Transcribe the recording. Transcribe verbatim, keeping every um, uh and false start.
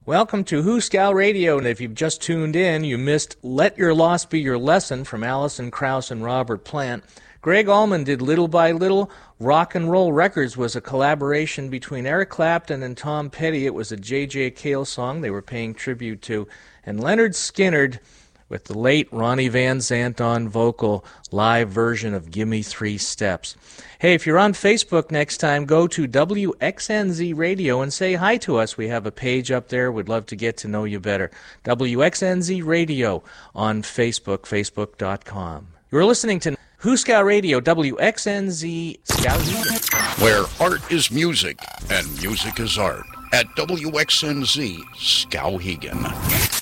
Welcome to Hooskow Radio, and if you've just tuned in, you missed Let Your Loss Be Your Lesson from Alison Krauss and Robert Plant. Greg Allman did Little by Little. Rock and Roll Records was a collaboration between Eric Clapton and Tom Petty. It was a J J. Cale song they were paying tribute to. And Leonard Skinner with the late Ronnie Van Zant on vocal, live version of Gimme Three Steps. Hey, if you're on Facebook next time, go to W X N Z Radio and say hi to us. We have a page up there. We'd love to get to know you better. W X N Z Radio on Facebook, facebook dot com. You're listening to Hooskow Radio, W X N Z Skowhegan. Where art is music and music is art at W X N Z Skowhegan.